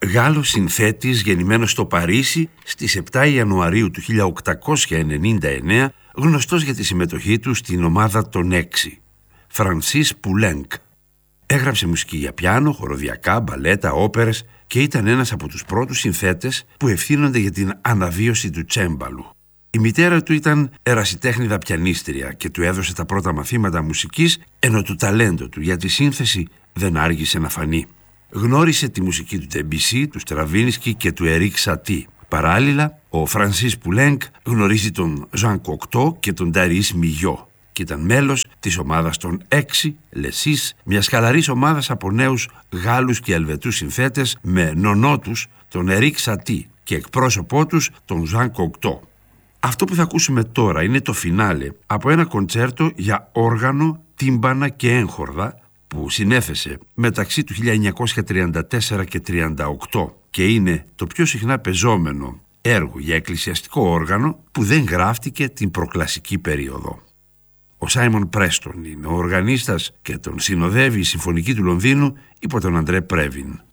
Γάλλος συνθέτης γεννημένος στο Παρίσι στις 7 Ιανουαρίου του 1899, γνωστός για τη συμμετοχή του στην ομάδα των 6, Francis Poulenc. Έγραψε μουσική για πιάνο, χοροδιακά, μπαλέτα, όπερες και ήταν ένας από τους πρώτους συνθέτες που ευθύνονται για την αναβίωση του τσέμπαλου. Η μητέρα του ήταν ερασιτέχνηδα πιανίστρια και του έδωσε τα πρώτα μαθήματα μουσικής, ενώ το ταλέντο του για τη σύνθεση δεν άργησε να φανεί. Γνώρισε τη μουσική του Ντεμπισί, του Στραβίνσκι και του Ερίκ Σατί. Παράλληλα, ο Φρανσίς Πουλένκ γνωρίζει τον Ζαν Κοκτό και τον Νταρίς Μιγιό και ήταν μέλος της ομάδας των 6, Λεσίς, μιας χαλαρής ομάδας από νέους Γάλλους και Ελβετούς συνθέτες με νονό τους τον Ερίκ Σατί και εκπρόσωπό τους τον Ζαν Κοκτό. Αυτό που θα ακούσουμε τώρα είναι το φινάλε από ένα κοντσέρτο για όργανο, τύμπανα και έγχορδα που συνέθεσε μεταξύ του 1934 και 1938 και είναι το πιο συχνά πεζόμενο έργο για εκκλησιαστικό όργανο που δεν γράφτηκε την προκλασική περίοδο. Ο Σάιμον Πρέστον είναι ο οργανίστας και τον συνοδεύει η Συμφωνική του Λονδίνου υπό τον Αντρέ Πρέβιν.